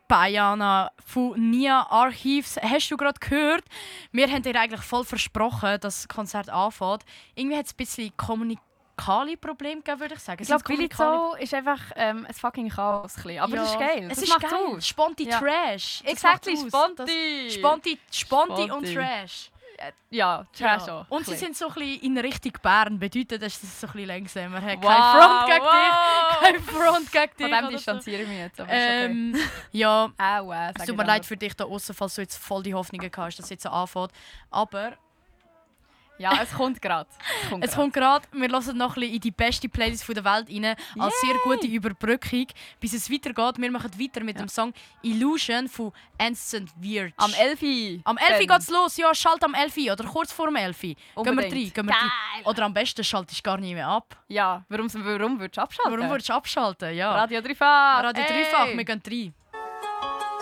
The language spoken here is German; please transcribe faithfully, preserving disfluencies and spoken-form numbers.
Bayana von Nia Archives. Hast du gerade gehört? Wir haben dir eigentlich voll versprochen, dass das Konzert anfängt. Irgendwie hat es ein bisschen Kommunikali-Problem gegeben, würde ich sagen. Ich glaube, Billy Joe ist einfach ähm, ein fucking Chaos. Aber ja. das ist geil. Es das ist macht's geil. aus. Sponti Ja. Trash. Das Exactly, macht's aus. Sponti. Das- Sponti, Sponti, Sponti. und Trash. Ja, Trash Ja. auch. Und sie sind so ein bisschen in Richtung Bern. Bedeutet, dass es so ein bisschen langsamer hat. Wow, Kein Front gegen wow. dich. Kein Front gegen dich. Von dem oder distanziere ich mich jetzt. Aber Ähm, ja, ist okay. Aua, es sag tut ich mir dann leid was. für dich da außen, falls du jetzt voll die Hoffnungen hast, dass es jetzt so anfängt. Aber Ja, es kommt gerade. es kommt gerade, wir hören noch ein bisschen in die beste Playlist der Welt rein, als sehr gute Überbrückung, bis es weitergeht. Wir machen weiter mit Ja. dem Song Illusion von Instant Weird. Am elfi Am elf geht es los, ja, schalt am elf oder kurz vor dem elf. Gehen wir rein, Unbedingt. gehen wir rein. Geil. Oder am besten schaltest du gar nicht mehr ab. Ja, warum, warum würdest du abschalten? Warum würdest du abschalten? Ja. Radio Dreifach. Radio Ey. Dreifach, wir gehen rein.